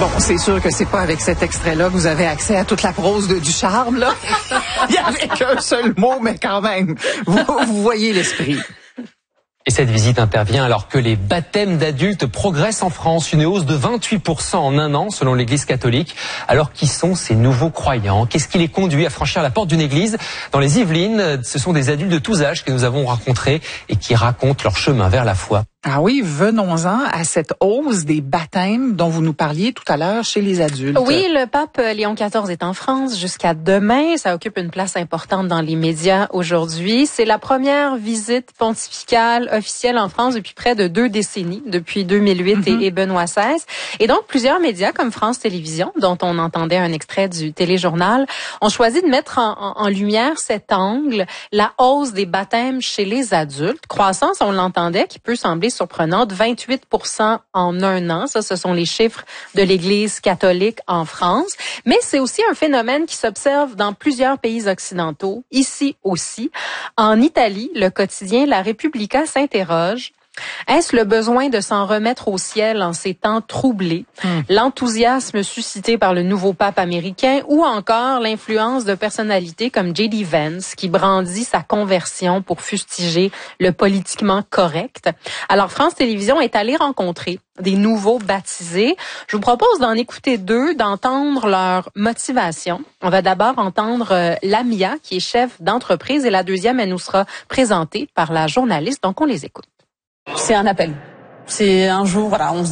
Bon, c'est sûr que c'est pas avec cet extrait-là que vous avez accès à toute la prose du charme, là. Il y avait qu'un seul mot, mais quand même, vous voyez l'esprit. Et cette visite intervient alors que les baptêmes d'adultes progressent en France, une hausse de 28% en un an selon l'Église catholique. Alors qui sont ces nouveaux croyants? Qu'est-ce qui les conduit à franchir la porte d'une église? Dans les Yvelines, ce sont des adultes de tous âges que nous avons rencontrés et qui racontent leur chemin vers la foi. Ah oui, venons-en à cette hausse des baptêmes dont vous nous parliez tout à l'heure chez les adultes. Oui, le pape Léon XIV est en France jusqu'à demain. Ça occupe une place importante dans les médias aujourd'hui. C'est la première visite pontificale officielle en France depuis près de 2 décennies, depuis 2008 et Benoît XVI. Et donc, plusieurs médias comme France Télévisions, dont on entendait un extrait du téléjournal, ont choisi de mettre en lumière cet angle, la hausse des baptêmes chez les adultes. Croissance, on l'entendait, qui peut sembler surprenante, 28% en un an. Ça, ce sont les chiffres de l'Église catholique en France. Mais c'est aussi un phénomène qui s'observe dans plusieurs pays occidentaux, ici aussi. En Italie, le quotidien La Repubblica s'interroge. Est-ce le besoin de s'en remettre au ciel en ces temps troublés, l'enthousiasme suscité par le nouveau pape américain ou encore l'influence de personnalités comme J.D. Vance qui brandit sa conversion pour fustiger le politiquement correct? Alors France Télévisions est allée rencontrer des nouveaux baptisés. Je vous propose d'en écouter 2, d'entendre leur motivation. On va d'abord entendre Lamia qui est chef d'entreprise et la deuxième, elle nous sera présentée par la journaliste, donc on les écoute. C'est un appel. C'est un jour, voilà, on se